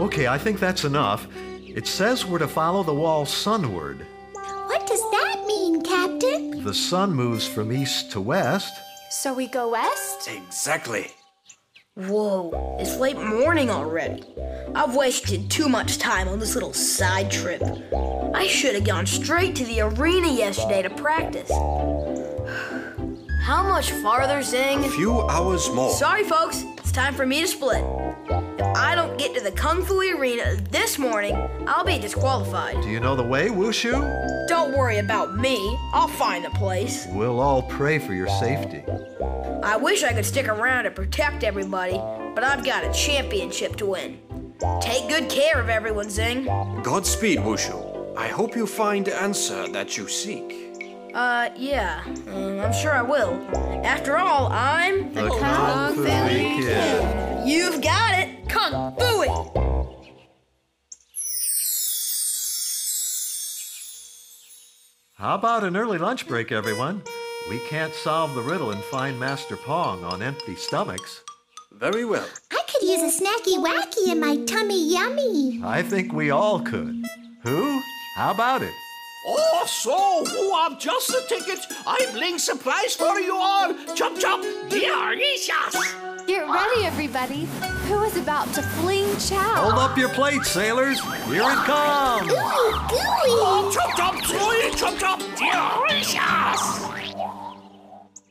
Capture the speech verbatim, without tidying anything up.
Okay, I think that's enough. It says we're to follow the wall sunward. What does that mean, Captain? The sun moves from east to west. So we go west? Exactly. Whoa, it's late morning already. I've wasted too much time on this little side trip. I should have gone straight to the arena yesterday to practice. How much farther, Zing? A few hours more. Sorry, folks. It's time for me to split. If I don't get to the Kung Fu Arena this morning, I'll be disqualified. Do you know the way, Wushu? Don't worry about me. I'll find the place. We'll all pray for your safety. I wish I could stick around and protect everybody, but I've got a championship to win. Take good care of everyone, Zing. Godspeed, Wushu. I hope you find the answer that you seek. Uh, yeah, um, I'm sure I will. After all, I'm The Kung Fu Kid. You've got it, Kung Fu. How about an early lunch break, everyone? We can't solve the riddle and find Master Pong on empty stomachs. Very well. I could use a snacky wacky in my tummy yummy. I think we all could. Who? How about it? Oh, so who have just the tickets? I bring surprise for you all. Chop chop, delicious. Get ready, everybody. Who is about to fling chow? Hold up your plates, sailors. Here it comes. Ooey gooey. Oh, chop chop, slowly, chop chop, delicious.